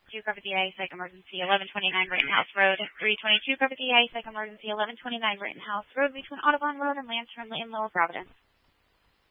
2 covered the psych emergency 1129 Rittenhouse Road. 322 covered the psych emergency 1129 Rittenhouse Road between Audubon Road and Lantern in Lower Providence.